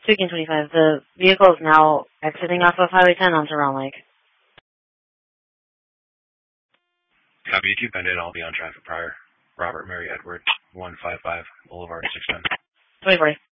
Speaking 25, the vehicle is now exiting off of Highway 10 onto Round Lake. Copy, keep that in. I'll be on traffic prior. Robert Mary Edward, 155 Boulevard 610. 2040.